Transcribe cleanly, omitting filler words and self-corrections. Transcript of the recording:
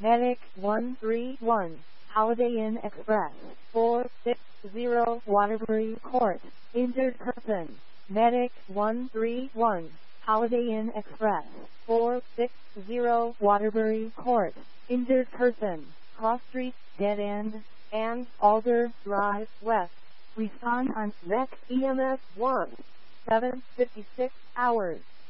Medic 131, Holiday Inn Express, 460 Waterbury Court, injured person. Medic 131, Holiday Inn Express, 460 Waterbury Court, injured person. Cross Street, Dead End, and Alder Drive West. Respond on REC EMS 1. 7:56 hours.